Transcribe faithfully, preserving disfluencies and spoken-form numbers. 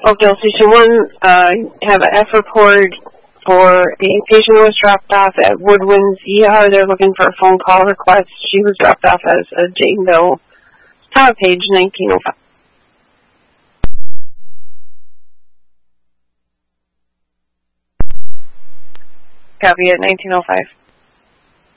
Oakdale Station one, uh, have an F report for a patient who was dropped off at Woodwinds E R. They're looking for a phone call request. She was dropped off as a Jane Doe. Top page nineteen oh five. Copy at nineteen oh five.